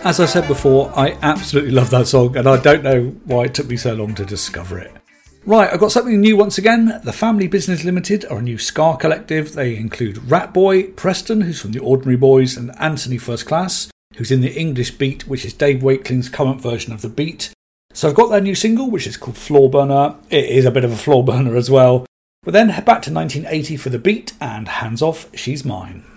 As I said before, I absolutely love that song, and I don't know why it took me so long to discover it. Right, I've got something new once again. The Family Business Limited are a new ska collective. They include Ratboy, Preston, who's from the Ordinary Boys, and Anthony First Class, who's in the English Beat, which is Dave Wakeling's current version of the Beat. So I've got their new single, which is called Floor Burner. It is a bit of a floor burner as well. But then head back to 1980 for the Beat and Hands Off, She's Mine.